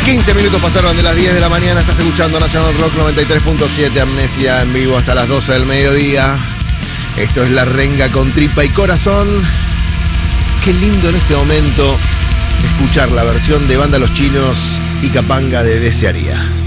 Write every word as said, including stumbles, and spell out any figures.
quince minutos pasaron de las diez de la mañana. Estás escuchando Nacional Rock noventa y tres punto siete, Amnesia en vivo hasta las doce del mediodía. Esto es La Renga con tripa y corazón. Qué lindo en este momento escuchar la versión de Banda Los Chinos y Capanga de Desearía.